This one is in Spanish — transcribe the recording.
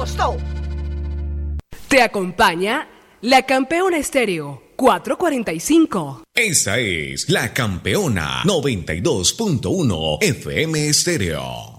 gustó. Te acompaña la Campeona Estéreo 445. Esa es la Campeona 92.1 FM Estéreo.